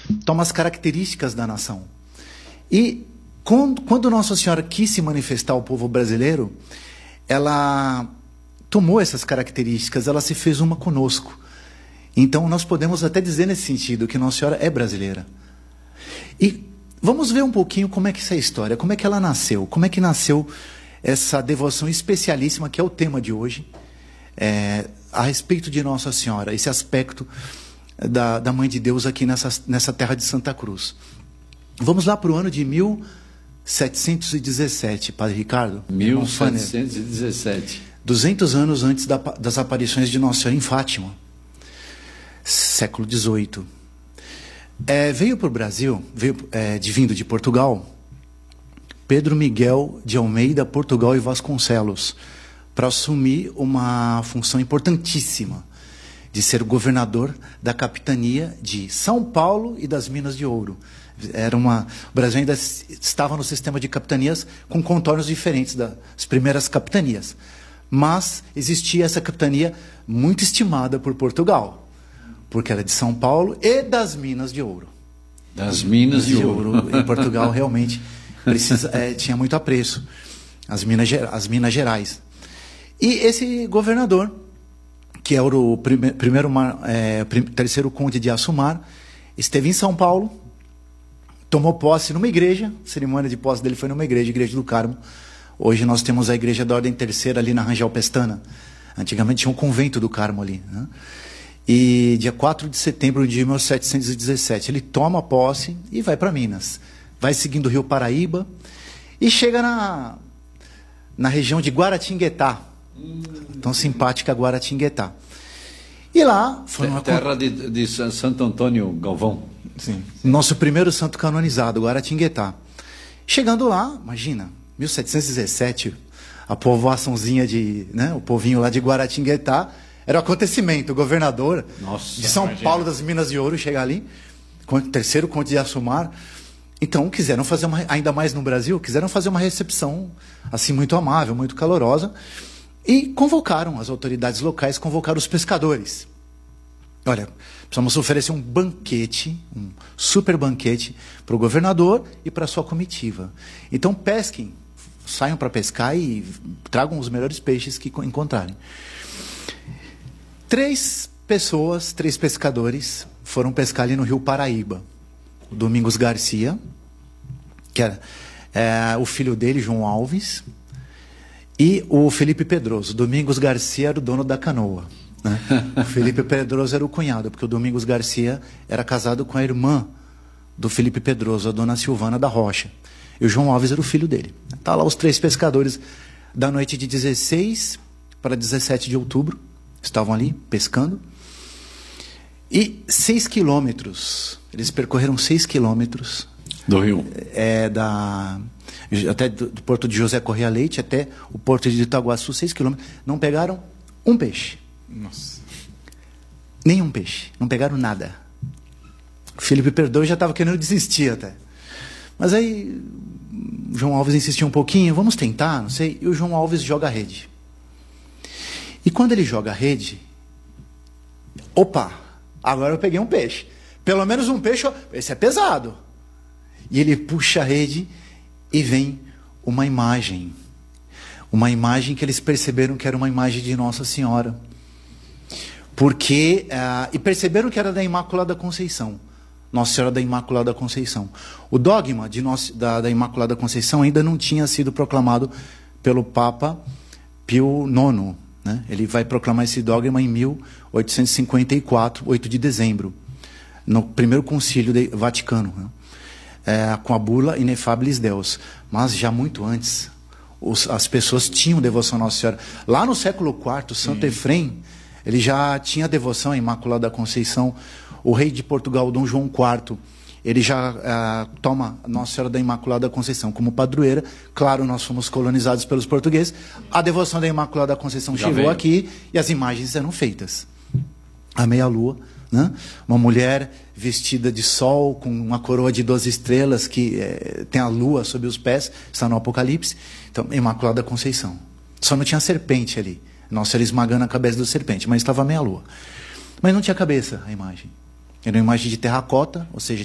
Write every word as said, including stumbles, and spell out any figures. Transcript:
toma as características da nação. E quando, quando Nossa Senhora quis se manifestar ao povo brasileiro, ela tomou essas características, ela se fez uma conosco. Então nós podemos até dizer nesse sentido que Nossa Senhora é brasileira. E vamos ver um pouquinho como é que essa é a história, como é que ela nasceu, como é que nasceu essa devoção especialíssima que é o tema de hoje, é, a respeito de Nossa Senhora, esse aspecto da, da Mãe de Deus aqui nessa, nessa terra de Santa Cruz. Vamos lá para o ano de mil setecentos e dezessete, Padre Ricardo. mil setecentos e dezessete. duzentos anos antes da, das aparições de Nossa Senhora em Fátima. Século dezoito. É, veio para o Brasil, veio, é, de, vindo de Portugal, Pedro Miguel de Almeida, Portugal e Vasconcelos, para assumir uma função importantíssima, de ser governador da capitania de São Paulo e das Minas de Ouro. Era uma, o Brasil ainda estava no sistema de capitanias com contornos diferentes das primeiras capitanias. Mas existia essa capitania muito estimada por Portugal, porque era de São Paulo e das Minas de Ouro. Das Minas de, de Ouro. Ouro. Em Portugal realmente precisa, é, tinha muito apreço. As Minas, as Minas Gerais. E esse governador, que era o prime, primeiro, é, terceiro conde de Assumar, esteve em São Paulo, tomou posse numa igreja, a cerimônia de posse dele foi numa igreja, Igreja do Carmo. Hoje nós temos a Igreja da Ordem Terceira ali na Rangel Pestana. Antigamente tinha um convento do Carmo ali, né? E dia quatro de setembro de mil setecentos e dezessete, ele toma posse e vai para Minas. Vai seguindo o Rio Paraíba e chega na, na região de Guaratinguetá. Hum. Tão simpática Guaratinguetá. E lá... Foi uma terra de, de Santo Antônio Galvão. Sim. Nosso primeiro santo canonizado, Guaratinguetá. Chegando lá, imagina, mil setecentos e dezessete, a povoaçãozinha de... Né, o povinho lá de Guaratinguetá, era um acontecimento. O governador Nossa, de São imagina. Paulo das Minas de Ouro chegar ali, com o terceiro conde de Assumar. Então, quiseram fazer, uma, ainda mais no Brasil, quiseram fazer uma recepção assim muito amável, muito calorosa, e convocaram as autoridades locais, convocaram os pescadores. Olha, precisamos oferecer um banquete, um super banquete para o governador e para a sua comitiva. Então, pesquem, saiam para pescar e tragam os melhores peixes que encontrarem. Três pessoas, três pescadores, foram pescar ali no Rio Paraíba. O Domingos Garcia, que era é, o filho dele, João Alves, e o Felipe Pedroso. Domingos Garcia era o dono da canoa, né? O Felipe Pedroso era o cunhado, porque o Domingos Garcia era casado com a irmã do Felipe Pedroso, a dona Silvana da Rocha. E o João Alves era o filho dele. Tá lá os três pescadores da noite de dezesseis para dezessete de outubro. Estavam ali pescando. E seis quilômetros, eles percorreram seis quilômetros. Do rio. É, da, até do, do porto de José Correia Leite até o porto de Itaguaçu, seis quilômetros. Não pegaram um peixe. Nossa. Nenhum peixe. Não pegaram nada. O Felipe Perdoe já estava querendo desistir até. Mas aí o João Alves insistiu um pouquinho, vamos tentar, não sei. E o João Alves joga a rede. E quando ele joga a rede, opa, agora eu peguei um peixe. Pelo menos um peixe, esse é pesado. E ele puxa a rede e vem uma imagem. Uma imagem que eles perceberam que era uma imagem de Nossa Senhora. Porque, uh, e perceberam que era da Imaculada Conceição. Nossa Senhora da Imaculada Conceição. O dogma de nossa, da, da Imaculada Conceição ainda não tinha sido proclamado pelo Papa Pio nono. Né? Ele vai proclamar esse dogma em mil oitocentos e cinquenta e quatro, oito de dezembro, no primeiro concílio de Vaticano, né? É, com a bula Inefabilis Deus. Mas já muito antes, os, as pessoas tinham devoção a Nossa Senhora. Lá no século quarto, Santo Sim. Efrem, ele já tinha devoção à Imaculada Conceição. O rei de Portugal, Dom João quarto, ele já uh, toma Nossa Senhora da Imaculada Conceição como padroeira. Claro, nós fomos colonizados pelos portugueses. A devoção da Imaculada Conceição já chegou veio. aqui e as imagens eram feitas. A meia-lua, né? Uma mulher vestida de sol, com uma coroa de doze estrelas, que é, tem a lua sob os pés, está no Apocalipse. Então, Imaculada Conceição. Só não tinha serpente ali. Nossa Senhora esmagando a cabeça do serpente, mas estava a meia-lua. Mas não tinha cabeça a imagem. Era uma imagem de terracota, ou seja,